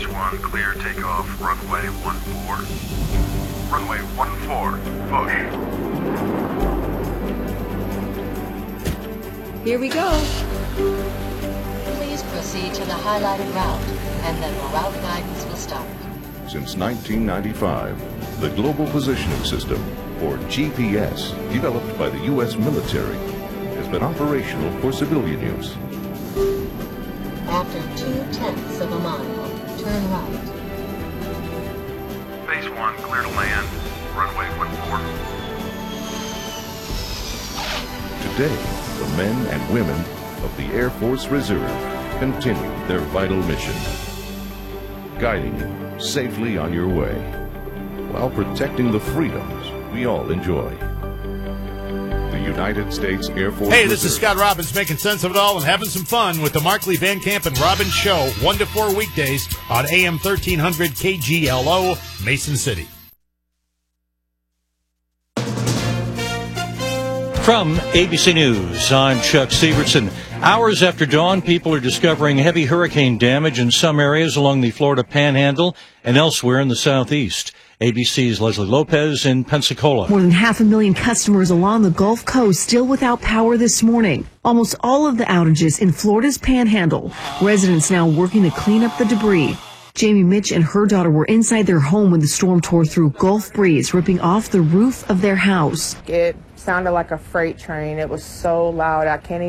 Base 1, clear takeoff, runway 14. Runway 14, push. Here we go. Please proceed to the highlighted route, and then route guidance will start. Since 1995, the Global Positioning System, or GPS, developed by the U.S. military, has been operational for civilian use. After 0.2 of a mile, turn right. Base 1, clear to land, runway 14. Today, the men and women of the Air Force Reserve continue their vital mission, guiding you safely on your way, while protecting the freedoms we all enjoy. The United States Air Force Hey, this is Reserve. Scott Robbins making sense of it all and having some fun with the Markley, Van Camp, and Robbins Show, 1 to 4 weekdays on AM 1300 KGLO, Mason City. From ABC News, I'm Chuck Sievertson. Hours after dawn, people are discovering heavy hurricane damage in some areas along the Florida Panhandle and elsewhere in the southeast. ABC's Leslie Lopez in Pensacola. More than 500,000 customers along the Gulf Coast still without power this morning. Almost all of the outages in Florida's Panhandle. Residents now working to clean up the debris. Jamie Mitch and her daughter were inside their home when the storm tore through Gulf breeze, ripping off the roof of their house. It sounded like a freight train. It was so loud.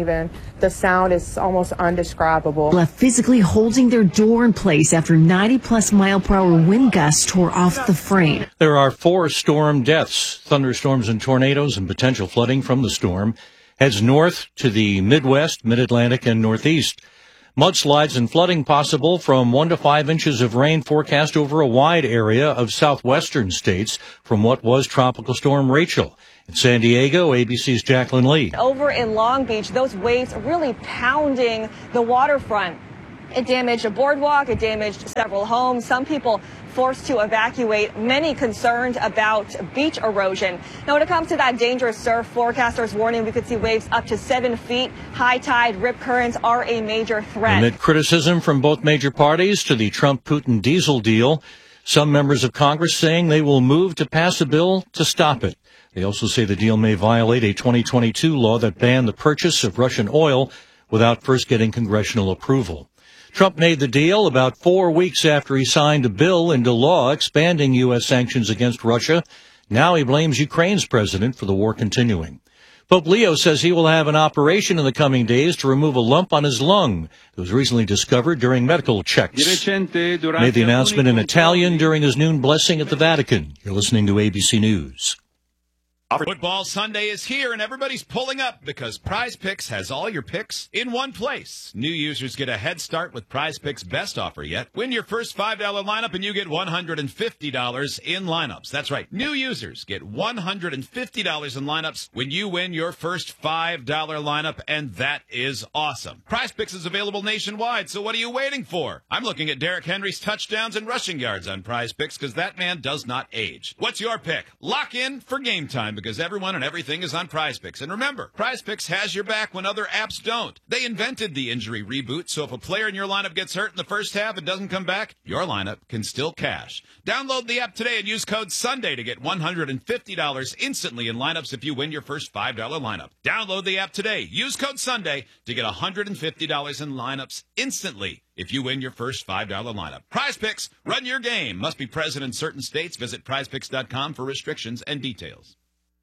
The sound is almost undescribable. Left physically holding their door in place after 90-plus mile-per-hour wind gusts tore off the frame. There are 4 storm deaths. Thunderstorms and tornadoes and potential flooding from the storm heads north to the Midwest, Mid-Atlantic, and Northeast. Mudslides and flooding possible from 1 to 5 inches of rain forecast over a wide area of southwestern states from what was Tropical Storm Rachel. In San Diego, ABC's Jacqueline Lee. Over in Long Beach, those waves really pounding the waterfront. It damaged a boardwalk. It damaged several homes. Some people forced to evacuate, many concerned about beach erosion. Now, when it comes to that dangerous surf, forecasters warning we could see waves up to 7 feet. High tide, rip currents are a major threat. Amid criticism from both major parties to the Trump-Putin diesel deal, some members of Congress saying they will move to pass a bill to stop it. They also say the deal may violate a 2022 law that banned the purchase of Russian oil without first getting congressional approval. Trump made the deal about 4 weeks after he signed a bill into law expanding U.S. sanctions against Russia. Now he blames Ukraine's president for the war continuing. Pope Leo says he will have an operation in the coming days to remove a lump on his lung that was recently discovered during medical checks. Made the announcement in Italian during his noon blessing at the Vatican. You're listening to ABC News. Football Sunday is here, and everybody's pulling up because Prize Picks has all your picks in one place. New users get a head start with Prize Picks' best offer yet. Win your first $5 lineup, and you get $150 in lineups. That's right. New users get $150 in lineups when you win your first $5 lineup, and that is awesome. Prize Picks is available nationwide, so what are you waiting for? I'm looking at Derrick Henry's touchdowns and rushing yards on Prize Picks because that man does not age. What's your pick? Lock in for game time, because everyone and everything is on Prize Picks. And remember, Prize Picks has your back when other apps don't. They invented the injury reboot, so if a player in your lineup gets hurt in the first half and doesn't come back, your lineup can still cash. Download the app today and use code SUNDAY to get $150 instantly in lineups if you win your first $5 lineup. Download the app today. Use code SUNDAY to get $150 in lineups instantly if you win your first $5 lineup. Prize Picks, run your game. Must be present in certain states. Visit prizepicks.com for restrictions and details.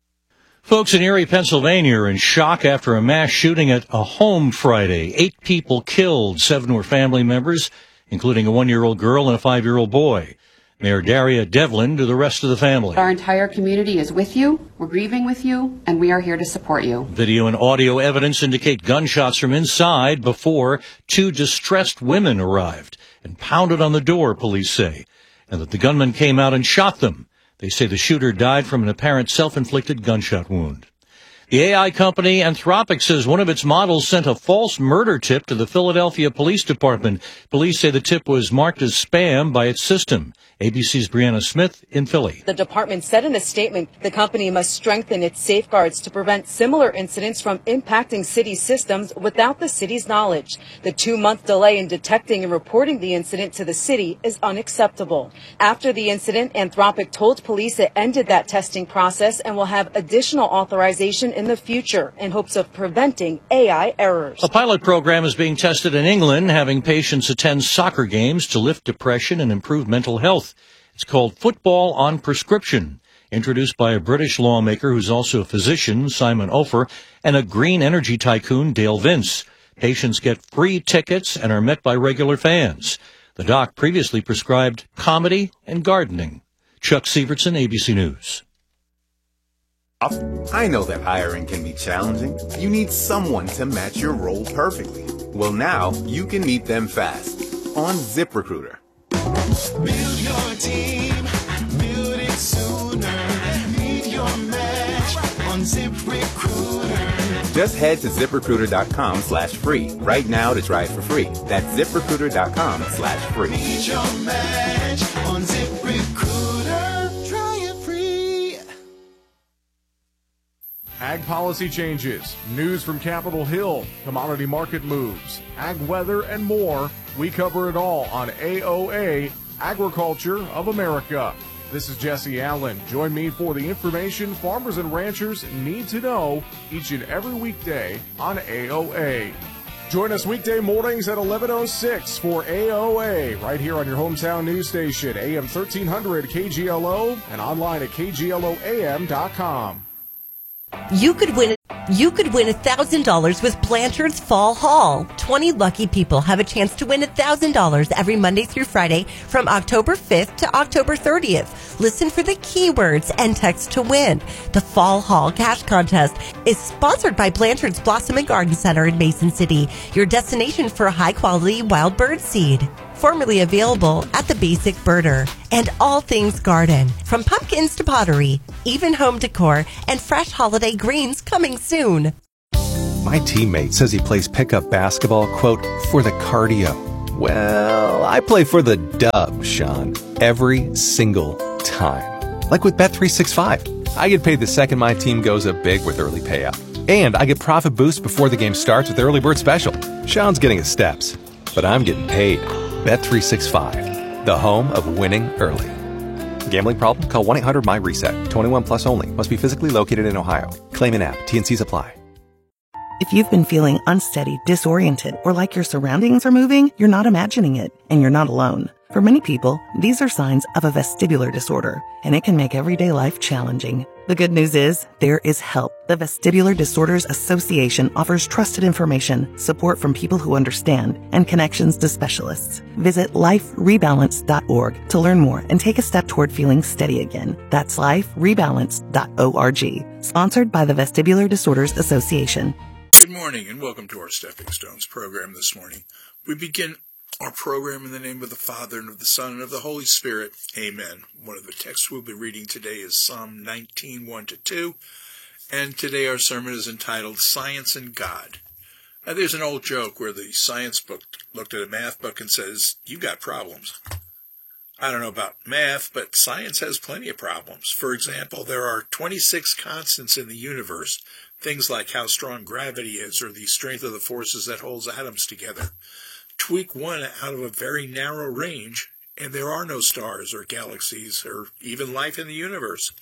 Folks in Erie, Pennsylvania are in shock after a mass shooting at a home Friday. 8 people killed, 7 were family members, including a 1-year-old girl and a 5-year-old boy. Mayor Daria Devlin to the rest of the family. Our entire community is with you, we're grieving with you, and we are here to support you. Video and audio evidence indicate gunshots from inside before 2 distressed women arrived and pounded on the door, police say, and that the gunman came out and shot them. They say the shooter died from an apparent self-inflicted gunshot wound. The AI company Anthropic says one of its models sent a false murder tip to the Philadelphia Police Department. Police say the tip was marked as spam by its system. ABC's Brianna Smith in Philly. The department said in a statement the company must strengthen its safeguards to prevent similar incidents from impacting city systems without the city's knowledge. The 2-month delay in detecting and reporting the incident to the city is unacceptable. After the incident, Anthropic told police it ended that testing process and will have additional authorization in the future in hopes of preventing AI errors. A pilot program is being tested in England, having patients attend soccer games to lift depression and improve mental health. It's called Football on Prescription, introduced by a British lawmaker who's also a physician, Simon Ofer, and a green energy tycoon, Dale Vince. Patients get free tickets and are met by regular fans. The doc previously prescribed comedy and gardening. Chuck Sievertson, ABC News. I know that hiring can be challenging. You need someone to match your role perfectly. Well, now you can meet them fast on ZipRecruiter. Build your team, build it sooner. Meet your match on ZipRecruiter. Just head to ZipRecruiter.com/free right now to try it for free. That's ZipRecruiter.com/free. Meet your match on ZipRecruiter. Try it free. Ag policy changes, news from Capitol Hill, commodity market moves, ag weather, and more. We cover it all on AOA, Agriculture of America. This is Jesse Allen. Join me for the information farmers and ranchers need to know each and every weekday on AOA. Join us weekday mornings at 11:06 for AOA, right here on your hometown news station, AM 1300 KGLO, and online at KGLOAM.com. You could win $1,000 with Blanchard's Fall Haul. 20 lucky people have a chance to win $1,000 every Monday through Friday from October 5th to October 30th. Listen for the keywords and text to win. The Fall Haul Cash Contest is sponsored by Blanchard's Blossom and Garden Center in Mason City, your destination for high-quality wild bird seed. Formerly available at the Basic Birder. And all things garden, from pumpkins to pottery, even home decor, and fresh holiday greens coming soon. My teammate says he plays pickup basketball, quote, for the cardio. Well, I play for the dub, Sean, every single time. Like with Bet365. I get paid the second my team goes up big with early payout. And I get profit boost before the game starts with Early Bird Special. Sean's getting his steps, but I'm getting paid. Bet365, the home of winning early. Gambling problem? Call 1-800-MY-RESET. 21 plus only. Must be physically located in Ohio. Claim an app. T&Cs apply. If you've been feeling unsteady, disoriented, or like your surroundings are moving, you're not imagining it, and you're not alone. For many people, these are signs of a vestibular disorder, and it can make everyday life challenging. The good news is, there is help. The Vestibular Disorders Association offers trusted information, support from people who understand, and connections to specialists. Visit liferebalance.org to learn more and take a step toward feeling steady again. That's liferebalance.org. Sponsored by the Vestibular Disorders Association. Good morning and welcome to our Stepping Stones program this morning. We begin our program in the name of the Father, and of the Son, and of the Holy Spirit. Amen. One of the texts we'll be reading today is Psalm 19, 1-2. And today our sermon is entitled Science and God. Now there's an old joke where the science book looked at a math book and says, you got problems. I don't know about math, but science has plenty of problems. For example, there are 26 constants in the universe. Things like how strong gravity is or the strength of the forces that holds atoms together. Tweak one out of a very narrow range, and there are no stars or galaxies or even life in the universe.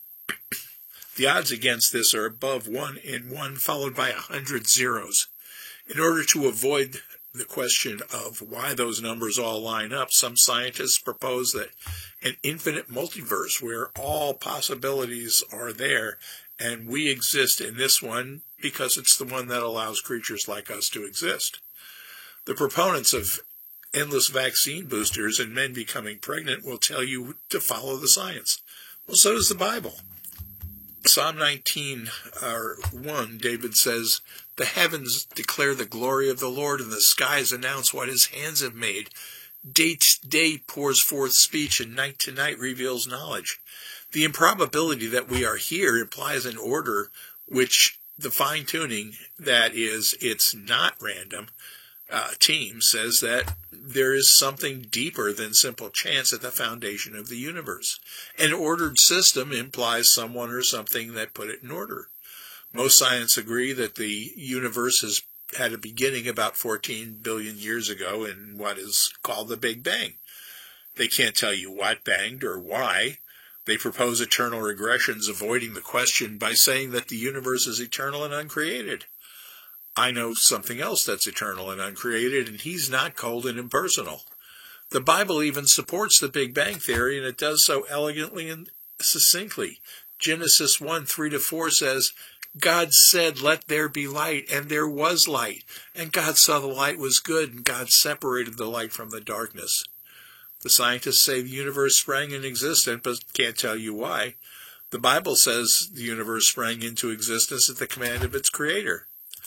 The odds against this are above 1 in 1, followed by 100 zeros. In order to avoid the question of why those numbers all line up, some scientists propose that an infinite multiverse where all possibilities are there, and we exist in this one because it's the one that allows creatures like us to exist. The proponents of endless vaccine boosters and men becoming pregnant will tell you to follow the science. Well, so does the Bible. Psalm 19, 1, David says, the heavens declare the glory of the Lord, and the skies announce what his hands have made. Day to day pours forth speech, and night to night reveals knowledge. The improbability that we are here implies an order which the fine-tuning that is, it's not random, team says that there is something deeper than simple chance at the foundation of the universe. An ordered system implies someone or something that put it in order. Most scientists agree that the universe has had a beginning about 14 billion years ago in what is called the Big Bang. They can't tell you what banged or why. They propose eternal regressions, avoiding the question by saying that the universe is eternal and uncreated. I know something else that's eternal and uncreated, and he's not cold and impersonal. The Bible even supports the Big Bang Theory, and it does so elegantly and succinctly. Genesis 1:3-4 says, God said, let there be light, and there was light. And God saw the light was good, and God separated the light from the darkness. The scientists say the universe sprang into existence, but can't tell you why. The Bible says the universe sprang into existence at the command of its creator.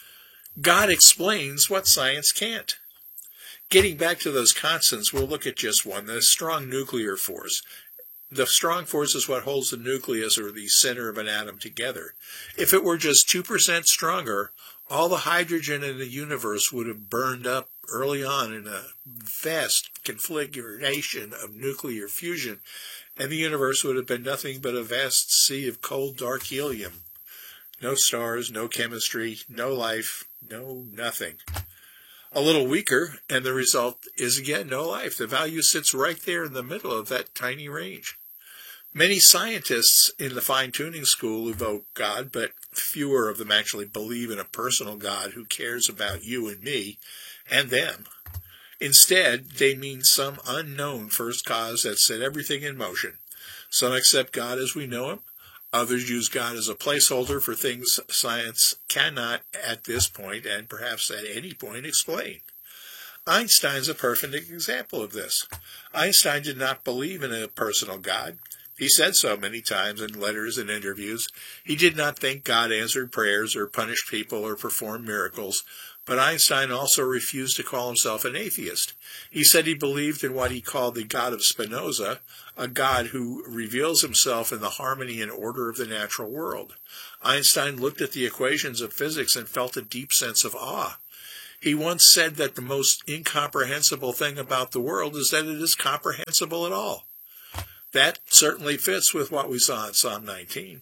God explains what science can't. Getting back to those constants, we'll look at just one, the strong nuclear force. The strong force is what holds the nucleus or the center of an atom together. If it were just 2% stronger, all the hydrogen in the universe would have burned up early on in a vast configuration of nuclear fusion, and the universe would have been nothing but a vast sea of cold, dark helium. No stars, no chemistry, no life, no nothing. A little weaker, and the result is again no life. The value sits right there in the middle of that tiny range. Many scientists in the fine-tuning school evoke God, but fewer of them actually believe in a personal God who cares about you and me and them. Instead, they mean some unknown first cause that set everything in motion. Some accept God as we know him. Others use God as a placeholder for things science cannot at this point, and perhaps at any point, explain. Einstein's a perfect example of this. Einstein did not believe in a personal God. He said so many times in letters and interviews. He did not think God answered prayers or punished people or performed miracles. But Einstein also refused to call himself an atheist. He said he believed in what he called the God of Spinoza, a God who reveals himself in the harmony and order of the natural world. Einstein looked at the equations of physics and felt a deep sense of awe. He once said that the most incomprehensible thing about the world is that it is comprehensible at all. That certainly fits with what we saw in Psalm 19.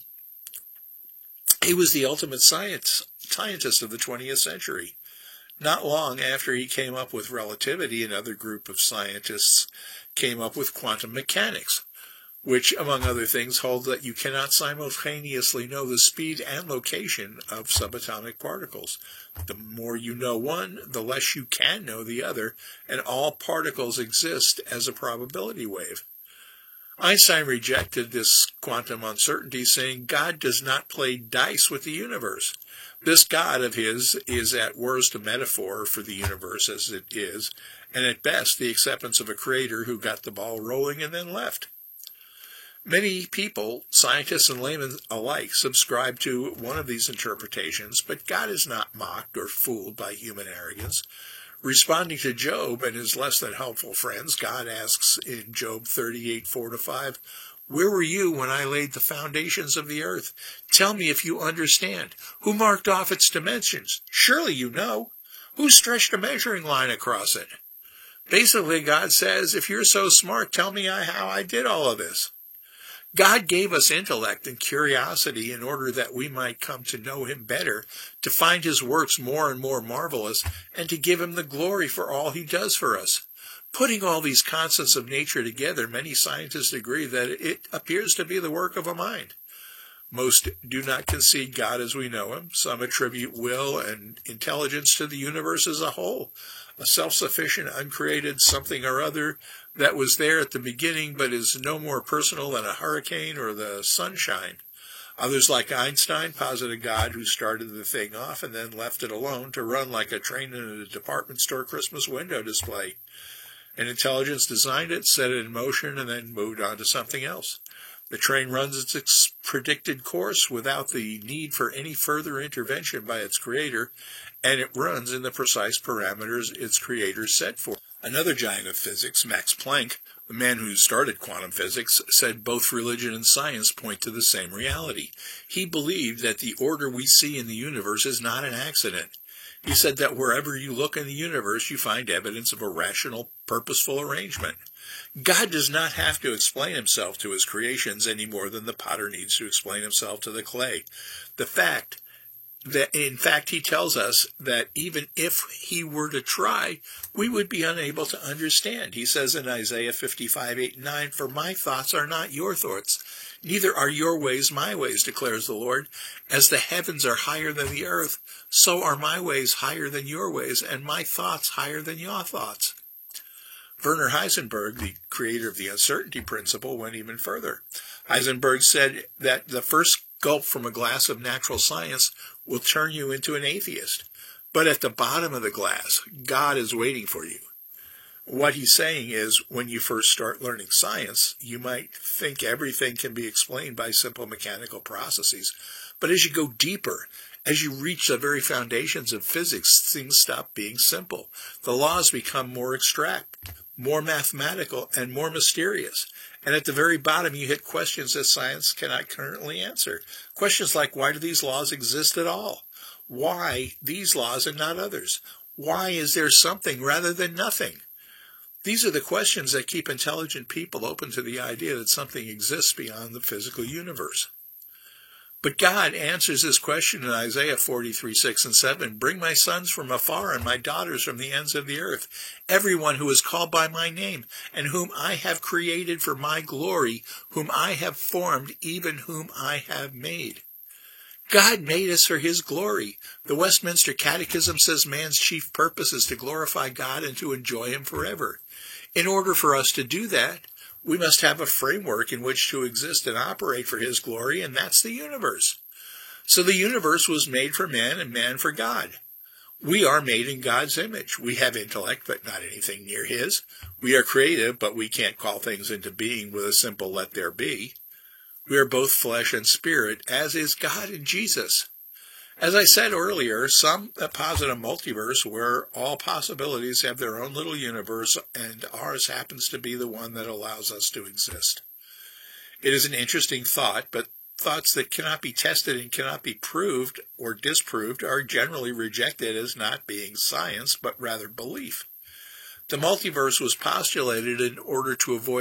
He was the ultimate scientist of the 20th century. Not long after he came up with relativity, another group of scientists came up with quantum mechanics, which, among other things, hold that you cannot simultaneously know the speed and location of subatomic particles. The more you know one, the less you can know the other, and all particles exist as a probability wave. Einstein rejected this quantum uncertainty, saying God does not play dice with the universe. This God of his is at worst a metaphor for the universe as it is, and at best the acceptance of a creator who got the ball rolling and then left. Many people, scientists and laymen alike, subscribe to one of these interpretations, but God is not mocked or fooled by human arrogance. Responding to Job and his less than helpful friends, God asks in Job 38:4-5, "Where were you when I laid the foundations of the earth? Tell me if you understand. Who marked off its dimensions? Surely you know. Who stretched a measuring line across it?" Basically, God says, if you're so smart, tell me how I did all of this. God gave us intellect and curiosity in order that we might come to know him better, to find his works more and more marvelous, and to give him the glory for all he does for us. Putting all these constants of nature together, many scientists agree that it appears to be the work of a mind. Most do not concede God as we know him. Some attribute will and intelligence to the universe as a whole, a self-sufficient, uncreated something or other that was there at the beginning but is no more personal than a hurricane or the sunshine. Others, like Einstein, posit a God who started the thing off and then left it alone to run like a train in a department store Christmas window display. An intelligence designed it, set it in motion, and then moved on to something else. The train runs its predicted course without the need for any further intervention by its creator, and it runs in the precise parameters its creator set for. Another giant of physics, Max Planck, The man who started quantum physics said both religion and science point to the same reality. He believed that the order we see in the universe is not an accident. He said that wherever you look in the universe, you find evidence of a rational, purposeful arrangement. God does not have to explain himself to his creations any more than the potter needs to explain himself to the clay. In fact, he tells us that even if he were to try, we would be unable to understand. He says in Isaiah 55:8-9, "For my thoughts are not your thoughts, neither are your ways my ways, declares the Lord. As the heavens are higher than the earth, so are my ways higher than your ways, and my thoughts higher than your thoughts." Werner Heisenberg, the creator of the uncertainty principle, went even further. Heisenberg said that the first gulp from a glass of natural science will turn you into an atheist. But at the bottom of the glass, God is waiting for you. What he's saying is, when you first start learning science, you might think everything can be explained by simple mechanical processes. But as you go deeper, as you reach the very foundations of physics, things stop being simple. The laws become more abstract, more mathematical, and more mysterious. And at the very bottom, you hit questions that science cannot currently answer. Questions like, why do these laws exist at all? Why these laws and not others? Why is there something rather than nothing? These are the questions that keep intelligent people open to the idea that something exists beyond the physical universe. But God answers this question in Isaiah 43:6-7. "Bring my sons from afar and my daughters from the ends of the earth, everyone who is called by my name, and whom I have created for my glory, whom I have formed, even whom I have made." God made us for his glory. The Westminster Catechism says man's chief purpose is to glorify God and to enjoy him forever. In order for us to do that, we must have a framework in which to exist and operate for his glory, and that's the universe. So the universe was made for man and man for God. We are made in God's image. We have intellect, but not anything near his. We are creative, but we can't call things into being with a simple "let there be." We are both flesh and spirit, as is God in Jesus. As I said earlier, some posit a multiverse where all possibilities have their own little universe, and ours happens to be the one that allows us to exist. It is an interesting thought, but thoughts that cannot be tested and cannot be proved or disproved are generally rejected as not being science, but rather belief. The multiverse was postulated in order to avoid